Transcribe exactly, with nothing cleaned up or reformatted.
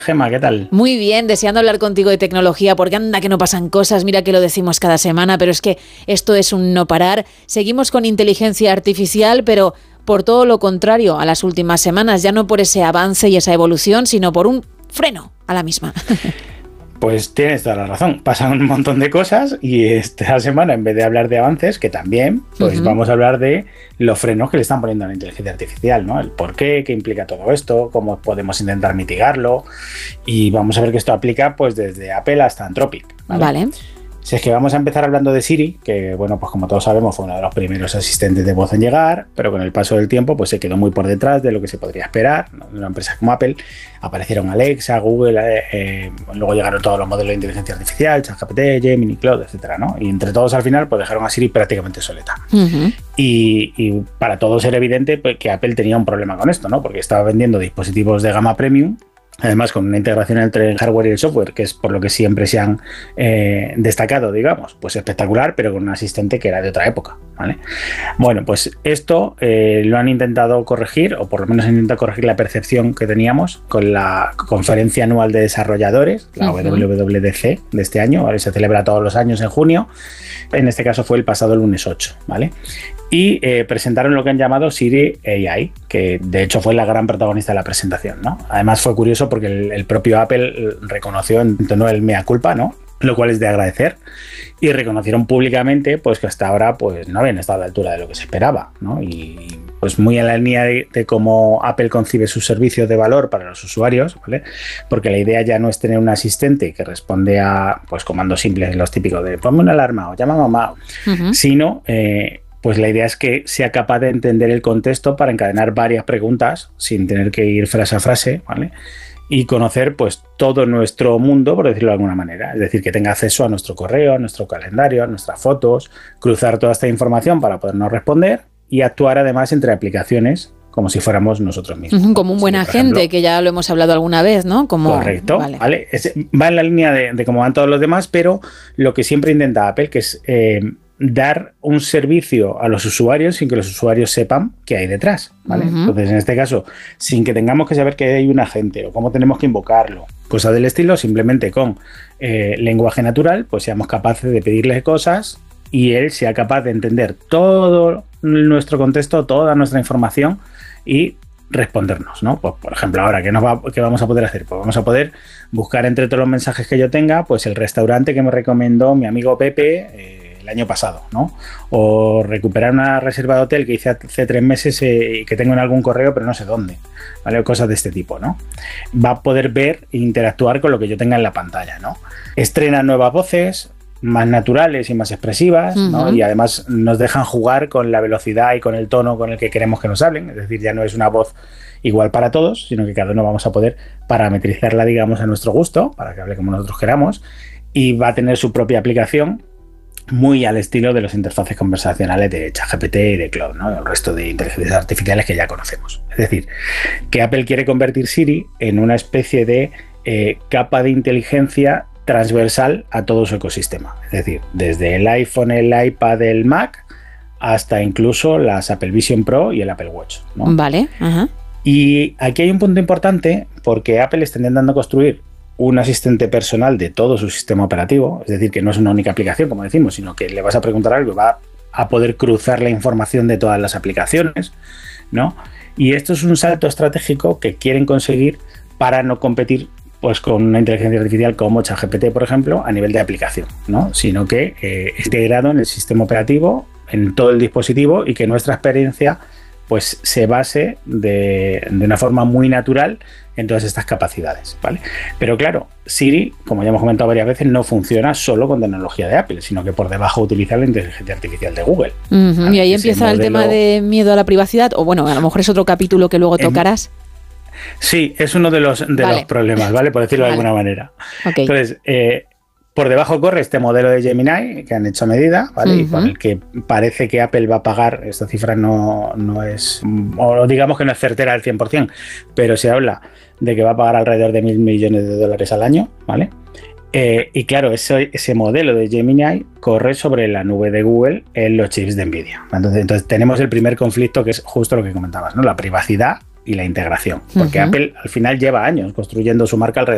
Gemma, ¿qué tal? Muy bien, deseando hablar contigo de tecnología, porque anda que no pasan cosas, mira que lo decimos cada semana, pero es que esto es un no parar. Seguimos con inteligencia artificial, pero por todo lo contrario a las últimas semanas, ya no por ese avance y esa evolución, sino por un freno a la misma. Pues tienes toda la razón, pasan un montón de cosas y esta semana, en vez de hablar de avances, que también, pues uh-huh. vamos a hablar de los frenos que le están poniendo a la inteligencia artificial, ¿no? El por qué, qué implica todo esto, cómo podemos intentar mitigarlo, y vamos a ver que esto aplica pues desde Apple hasta Anthropic. Vale. Vale. Si es que vamos a empezar hablando de Siri, que bueno, pues como todos sabemos fue uno de los primeros asistentes de voz en llegar, pero con el paso del tiempo pues se quedó muy por detrás de lo que se podría esperar, ¿no? De una empresa como Apple. Aparecieron Alexa, Google, eh, eh, luego llegaron todos los modelos de inteligencia artificial, ChatGPT, Gemini, Claude, etcétera, ¿no? Y entre todos al final pues dejaron a Siri prácticamente soleta. Uh-huh. Y, y para todos era evidente pues, que Apple tenía un problema con esto, ¿no? Porque estaba vendiendo dispositivos de gama premium, además con una integración entre el hardware y el software, que es por lo que siempre se han eh, destacado, digamos, pues espectacular, pero con un asistente que era de otra época, ¿vale? Bueno, pues esto eh, lo han intentado corregir, o por lo menos han intentado corregir la percepción que teníamos con la conferencia anual de desarrolladores, la uh-huh. W W D C de este año, ¿vale? Se celebra todos los años en junio, en este caso fue el pasado lunes ocho, ¿vale? Y eh, presentaron lo que han llamado Siri A I, que de hecho fue la gran protagonista de la presentación, ¿no? Además fue curioso porque el, el propio Apple reconoció, entonó el mea culpa, ¿no? Lo cual es de agradecer, y reconocieron públicamente pues que hasta ahora pues no habían estado a la altura de lo que se esperaba, ¿no? Y pues muy en la línea de, de cómo Apple concibe sus servicios de valor para los usuarios, ¿vale? Porque la idea ya no es tener un asistente que responde a pues comandos simples, los típicos de ponme una alarma o llama a mamá, uh-huh. sino eh, pues la idea es que sea capaz de entender el contexto para encadenar varias preguntas sin tener que ir frase a frase, ¿vale? Y conocer pues todo nuestro mundo, por decirlo de alguna manera. Es decir, que tenga acceso a nuestro correo, a nuestro calendario, a nuestras fotos, cruzar toda esta información para podernos responder y actuar además entre aplicaciones como si fuéramos nosotros mismos. Uh-huh, como un buen agente, que ya lo hemos hablado alguna vez, ¿no? Como, correcto, vale. ¿vale? Es, va en la línea de, de cómo van todos los demás, pero lo que siempre intenta Apple, que es eh, dar un servicio a los usuarios sin que los usuarios sepan qué hay detrás, ¿vale? Uh-huh. Entonces, en este caso, sin que tengamos que saber que hay un agente o cómo tenemos que invocarlo, cosas del estilo, simplemente con eh, lenguaje natural, pues seamos capaces de pedirle cosas y él sea capaz de entender todo nuestro contexto, toda nuestra información y respondernos, ¿no? Pues, por ejemplo, ahora, ¿qué, nos va, ¿qué vamos a poder hacer? Pues vamos a poder buscar entre todos los mensajes que yo tenga, pues el restaurante que me recomendó mi amigo Pepe eh, el año pasado, ¿no? O recuperar una reserva de hotel que hice hace tres meses eh, y que tengo en algún correo, pero no sé dónde, ¿vale? O cosas de este tipo, ¿no? Va a poder ver e interactuar con lo que yo tenga en la pantalla, ¿no? Estrena nuevas voces más naturales y más expresivas, uh-huh. ¿no? Y además nos dejan jugar con la velocidad y con el tono con el que queremos que nos hablen, es decir, ya no es una voz igual para todos, sino que cada uno vamos a poder parametrizarla, digamos, a nuestro gusto, para que hable como nosotros queramos, y va a tener su propia aplicación muy al estilo de las interfaces conversacionales de ChatGPT y de Claude, ¿no? El resto de inteligencias artificiales que ya conocemos. Es decir, que Apple quiere convertir Siri en una especie de eh, capa de inteligencia transversal a todo su ecosistema. Es decir, desde el iPhone, el iPad, el Mac, hasta incluso las Apple Vision Pro y el Apple Watch, ¿no? Vale. Ajá. Y aquí hay un punto importante porque Apple está intentando construir un asistente personal de todo su sistema operativo, es decir, que no es una única aplicación, como decimos, sino que le vas a preguntar algo y va a poder cruzar la información de todas las aplicaciones, ¿no? Y esto es un salto estratégico que quieren conseguir para no competir pues con una inteligencia artificial como ChatGPT, por ejemplo, a nivel de aplicación, ¿no? Sino que eh, esté integrado en el sistema operativo, en todo el dispositivo, y que nuestra experiencia pues se base de, de una forma muy natural en todas estas capacidades, ¿vale? Pero claro, Siri, como ya hemos comentado varias veces, no funciona solo con tecnología de Apple, sino que por debajo utiliza la inteligencia artificial de Google. Uh-huh. ¿Vale? Y ahí Ese empieza modelo... el tema de miedo a la privacidad, o bueno, a lo mejor es otro capítulo que luego tocarás. Sí, es uno de los, de vale. los problemas, ¿vale? Por decirlo vale. de alguna manera. Okay. Entonces, eh, por debajo corre este modelo de Gemini que han hecho a medida, ¿vale? Uh-huh. Y con el que parece que Apple va a pagar, esta cifra no, no es, o digamos que no es certera al cien por ciento, pero se habla de que va a pagar alrededor de mil millones de dólares al año, ¿vale? Eh, y claro, ese, ese modelo de Gemini corre sobre la nube de Google en los chips de Nvidia. Entonces, entonces tenemos el primer conflicto, que es justo lo que comentabas, ¿no? La privacidad y la integración. Porque uh-huh. Apple al final lleva años construyendo su marca alrededor